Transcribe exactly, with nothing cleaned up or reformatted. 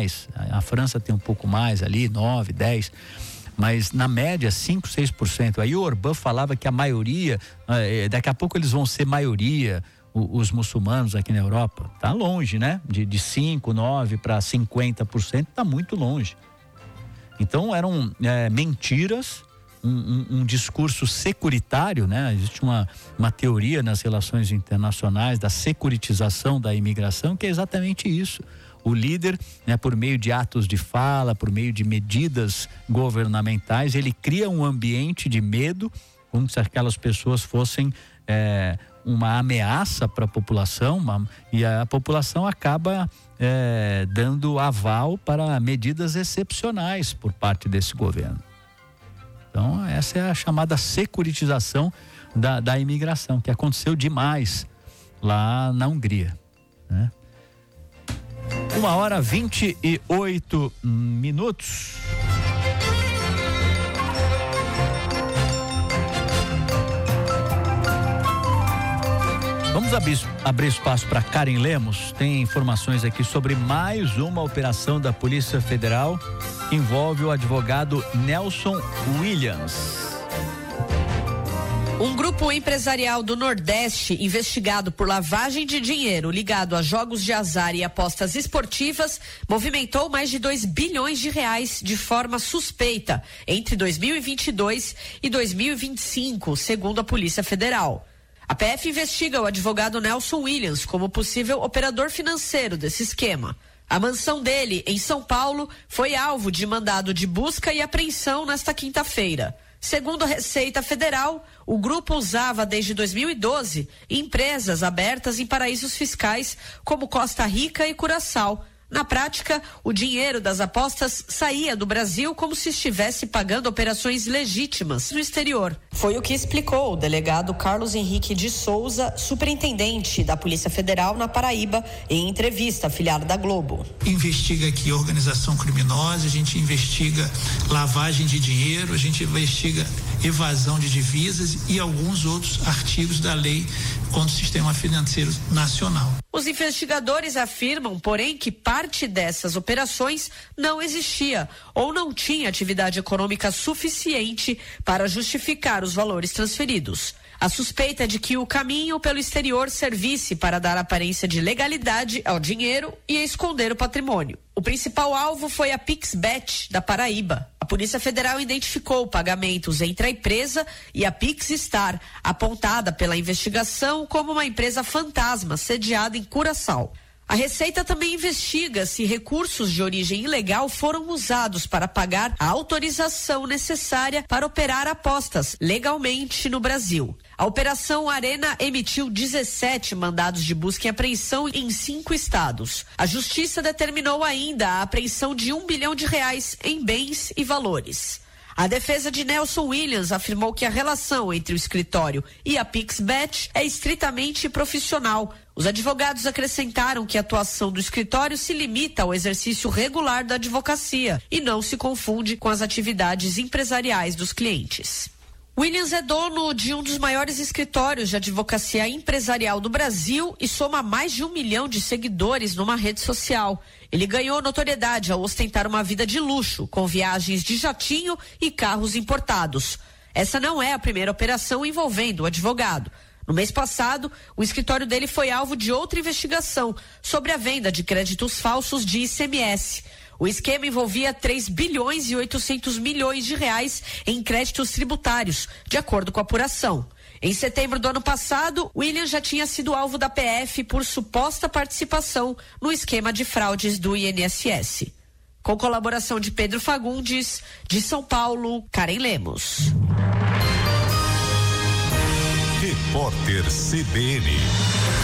mais, a, a França tem um pouco mais ali, nove, dez, mas na média cinco, seis por cento. Aí o Orbán falava que a maioria, eh, daqui a pouco eles vão ser maioria, o, os muçulmanos aqui na Europa. Tá longe, né? De, de cinco, nove para cinquenta por cento, tá muito longe. Então eram eh, mentiras, um, um, um discurso securitário, né? Existe uma, uma teoria nas relações internacionais da securitização da imigração, que é exatamente isso. O líder, né, por meio de atos de fala, por meio de medidas governamentais, ele cria um ambiente de medo, como se aquelas pessoas fossem é, uma ameaça para a população, uma, e a população acaba é, dando aval para medidas excepcionais por parte desse governo. Então, essa é a chamada securitização da, da imigração, que aconteceu demais lá na Hungria, né? Uma hora vinte e oito minutos. Vamos abrir, abrir espaço para Karen Lemos. Tem informações aqui sobre mais uma operação da Polícia Federal que envolve o advogado Nelson Williams. Um grupo empresarial do Nordeste investigado por lavagem de dinheiro ligado a jogos de azar e apostas esportivas movimentou mais de dois bilhões de reais de forma suspeita entre dois mil e vinte e dois e dois mil e vinte e cinco, segundo a Polícia Federal. A P F investiga o advogado Nelson Williams como possível operador financeiro desse esquema. A mansão dele, em São Paulo, foi alvo de mandado de busca e apreensão nesta quinta-feira. Segundo a Receita Federal, o grupo usava desde dois mil e doze empresas abertas em paraísos fiscais como Costa Rica e Curaçao. Na prática, o dinheiro das apostas saía do Brasil como se estivesse pagando operações legítimas no exterior. Foi o que explicou o delegado Carlos Henrique de Souza, superintendente da Polícia Federal na Paraíba, em entrevista afiliada da Globo. Investiga aqui organização criminosa, a gente investiga lavagem de dinheiro, a gente investiga evasão de divisas e alguns outros artigos da lei contra o sistema financeiro nacional. Os investigadores afirmam, porém, que parte dessas operações não existia ou não tinha atividade econômica suficiente para justificar os valores transferidos. A suspeita é de que o caminho pelo exterior servisse para dar aparência de legalidade ao dinheiro e esconder o patrimônio. O principal alvo foi a PixBet da Paraíba. A Polícia Federal identificou pagamentos entre a empresa e a PixStar, apontada pela investigação como uma empresa fantasma sediada em Curaçao. A Receita também investiga se recursos de origem ilegal foram usados para pagar a autorização necessária para operar apostas legalmente no Brasil. A Operação Arena emitiu dezessete mandados de busca e apreensão em cinco estados. A Justiça determinou ainda a apreensão de um bilhão de reais em bens e valores. A defesa de Nelson Williams afirmou que a relação entre o escritório e a PixBet é estritamente profissional. Os advogados acrescentaram que a atuação do escritório se limita ao exercício regular da advocacia e não se confunde com as atividades empresariais dos clientes. Williams é dono de um dos maiores escritórios de advocacia empresarial do Brasil e soma mais de um milhão de seguidores numa rede social. Ele ganhou notoriedade ao ostentar uma vida de luxo, com viagens de jatinho e carros importados. Essa não é a primeira operação envolvendo o advogado. No mês passado, o escritório dele foi alvo de outra investigação sobre a venda de créditos falsos de I C M S. O esquema envolvia três bilhões e oitocentos milhões de reais em créditos tributários, de acordo com a apuração. Em setembro do ano passado, William já tinha sido alvo da P F por suposta participação no esquema de fraudes do I N S S. Com colaboração de Pedro Fagundes, de São Paulo, Karen Lemos. Repórter C B N.